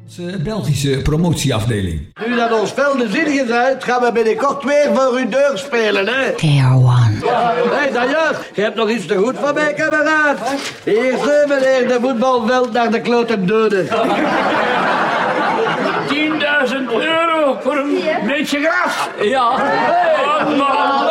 Belgische promotieafdeling. Nu dat ons veld is ingezet, gaan we binnenkort weer voor uw deur spelen, hè? KR1. Hé, Danjas, je hebt nog iets te goed van mij, kameraad. Hier is meneer de voetbalveld naar de klote deuren. 10.000 euro voor een beetje gras. Ja. Hey, man.